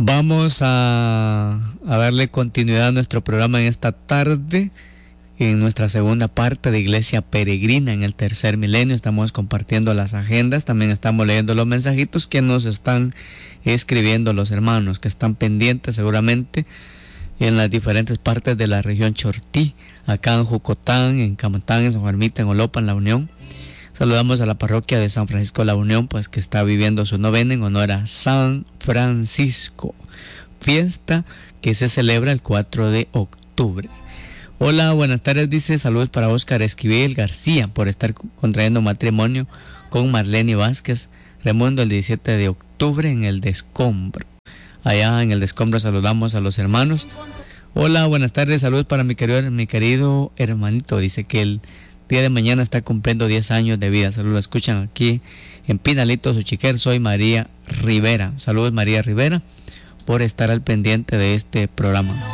Vamos a darle continuidad a nuestro programa en esta tarde, en nuestra segunda parte de Iglesia Peregrina en el Tercer Milenio. Estamos compartiendo las agendas, también estamos leyendo los mensajitos que nos están escribiendo los hermanos, que están pendientes seguramente en las diferentes partes de la región Chortí, acá en Jucotán, en Camatán, en San Juanita, en Olopa, en La Unión. Saludamos a la parroquia de San Francisco de La Unión, pues que está viviendo su novena en honor a San Francisco, fiesta que se celebra el 4 de octubre. Hola, buenas tardes, dice, saludos para Óscar Esquivel García por estar contrayendo matrimonio con Marlene Vázquez Remundo el 17 de octubre en el Descombro. Allá en el Descombro saludamos a los hermanos. Hola, buenas tardes, saludos para mi querido hermanito, dice que el día de mañana está cumpliendo 10 años de vida. Saludos, lo escuchan aquí en Pinalito, Suchiquer. Soy María Rivera. Saludos, María Rivera, por estar al pendiente de este programa.